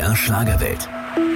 MDR Schlagerwelt.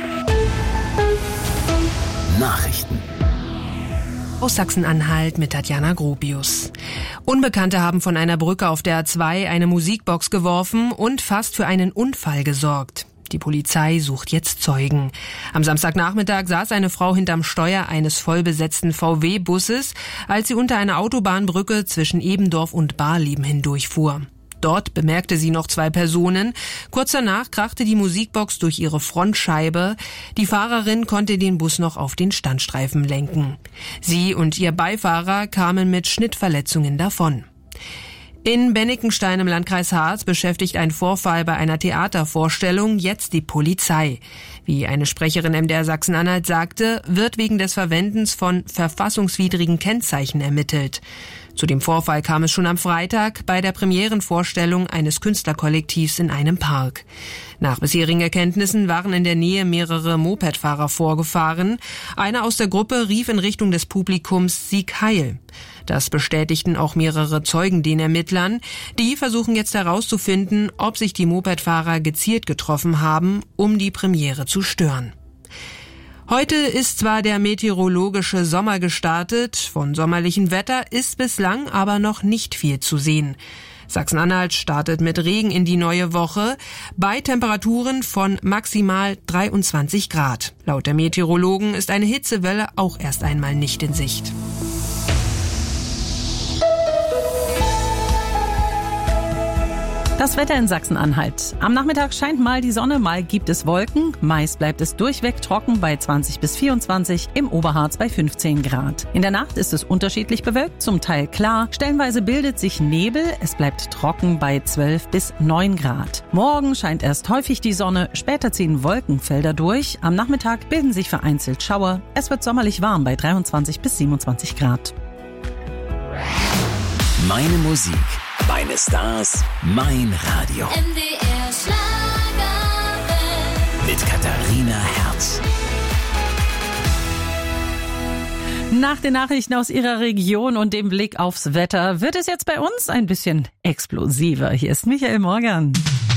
Nachrichten. Aus Sachsen-Anhalt mit Tatjana Gropius. Unbekannte haben von einer Brücke auf der A2 eine Musikbox geworfen und fast für einen Unfall gesorgt. Die Polizei sucht jetzt Zeugen. Am Samstagnachmittag saß eine Frau hinterm Steuer eines vollbesetzten VW-Busses, als sie unter einer Autobahnbrücke zwischen Ebendorf und Barleben hindurchfuhr. Dort bemerkte sie noch 2 Personen. Kurz danach krachte die Musikbox durch ihre Frontscheibe. Die Fahrerin konnte den Bus noch auf den Standstreifen lenken. Sie und ihr Beifahrer kamen mit Schnittverletzungen davon. In Bennikenstein im Landkreis Harz beschäftigt ein Vorfall bei einer Theatervorstellung jetzt die Polizei. Wie eine Sprecherin MDR Sachsen-Anhalt sagte, wird wegen des Verwendens von verfassungswidrigen Kennzeichen ermittelt. Zu dem Vorfall kam es schon am Freitag bei der Premierenvorstellung eines Künstlerkollektivs in einem Park. Nach bisherigen Erkenntnissen waren in der Nähe mehrere Mopedfahrer vorgefahren. Einer aus der Gruppe rief in Richtung des Publikums „Sieg Heil!". Das bestätigten auch mehrere Zeugen den Ermittlern. Die versuchen jetzt herauszufinden, ob sich die Mopedfahrer gezielt getroffen haben, um die Premiere zu stören. Heute ist zwar der meteorologische Sommer gestartet, von sommerlichem Wetter ist bislang aber noch nicht viel zu sehen. Sachsen-Anhalt startet mit Regen in die neue Woche bei Temperaturen von maximal 23 Grad. Laut der Meteorologen ist eine Hitzewelle auch erst einmal nicht in Sicht. Das Wetter in Sachsen-Anhalt. Am Nachmittag scheint mal die Sonne, mal gibt es Wolken. Meist bleibt es durchweg trocken bei 20 bis 24, im Oberharz bei 15 Grad. In der Nacht ist es unterschiedlich bewölkt, zum Teil klar. Stellenweise bildet sich Nebel. Es bleibt trocken bei 12 bis 9 Grad. Morgen scheint erst häufig die Sonne, später ziehen Wolkenfelder durch. Am Nachmittag bilden sich vereinzelt Schauer. Es wird sommerlich warm bei 23 bis 27 Grad. Meine Musik, meine Stars, mein Radio. MDR Schlagerwelt. Mit Katharina Herz. Nach den Nachrichten aus Ihrer Region und dem Blick aufs Wetter wird es jetzt bei uns ein bisschen explosiver. Hier ist Michael Morgan.